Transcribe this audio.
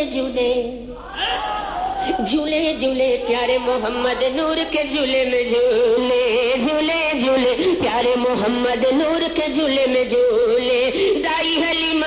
झूले झूले झूले प्यारे मोहम्मद नूर के झूले में झूले झूले झूले प्यारे मोहम्मद नूर के झूले में झूले। दाई हलीमा